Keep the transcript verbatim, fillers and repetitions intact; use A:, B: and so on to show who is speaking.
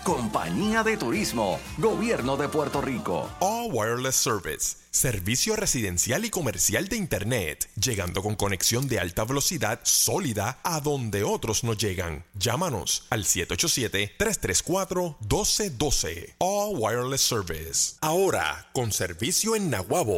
A: Compañía de Turismo, Gobierno de Puerto Rico.
B: All Wireless Service, servicio residencial y comercial de Internet, llegando con conexión de alta velocidad sólida a donde otros no llegan. Llámanos al siete ocho siete, tres tres cuatro, uno dos uno dos. All Wireless Service. Ahora, con servicio en Naguabo,